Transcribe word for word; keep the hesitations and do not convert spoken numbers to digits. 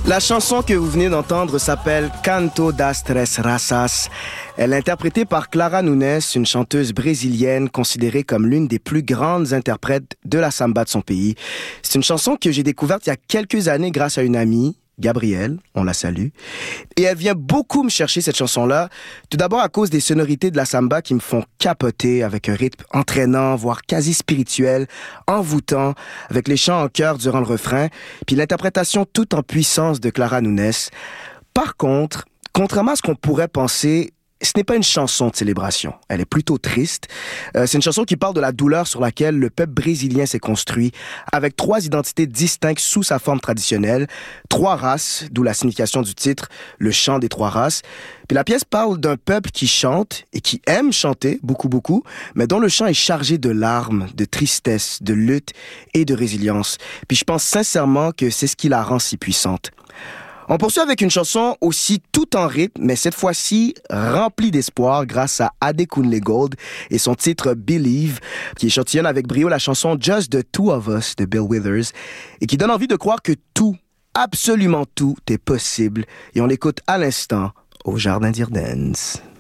La chanson que vous venez d'entendre s'appelle Canto das Tres Raças. Elle est interprétée par Clara Nunes, une chanteuse brésilienne considérée comme l'une des plus grandes interprètes de la samba de son pays. C'est une chanson que j'ai découverte il y a quelques années grâce à une amie, Gabrielle, on la salue. Et elle vient beaucoup me chercher, cette chanson-là. Tout d'abord à cause des sonorités de la samba qui me font capoter avec un rythme entraînant, voire quasi spirituel, envoûtant, avec les chants en chœur durant le refrain, puis l'interprétation toute en puissance de Clara Nunes. Par contre, contrairement à ce qu'on pourrait penser, ce n'est pas une chanson de célébration. Elle est plutôt triste. Euh, c'est une chanson qui parle de la douleur sur laquelle le peuple brésilien s'est construit, avec trois identités distinctes sous sa forme traditionnelle, trois races, d'où la signification du titre, le chant des trois races. Puis la pièce parle d'un peuple qui chante et qui aime chanter, beaucoup, beaucoup, mais dont le chant est chargé de larmes, de tristesse, de lutte et de résilience. Puis je pense sincèrement que c'est ce qui la rend si puissante. On poursuit avec une chanson aussi tout en rythme, mais cette fois-ci remplie d'espoir grâce à Adekunle Gold et son titre Believe, qui échantillonne avec brio la chanson Just the Two of Us de Bill Withers et qui donne envie de croire que tout, absolument tout est possible. Et on l'écoute à l'instant au Jardin d'Irden's.